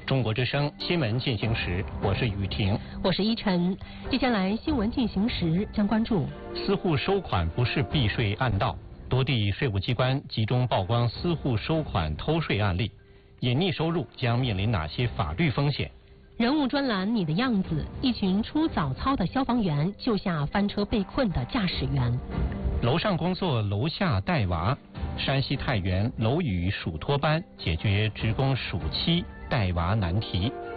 中国之声新闻进行时，我是雨婷， 我是依晨。接下来新闻进行时将关注： 私户收款不是避税暗道，多地税务机关集中曝光私户收款偷税案例，隐匿收入将面临哪些法律风险？ 人物专栏你的样子，一群出早操的消防员救下翻车被困的驾驶员。 楼上工作楼下带娃，山西太原楼宇暑托班解决职工暑期带娃难题。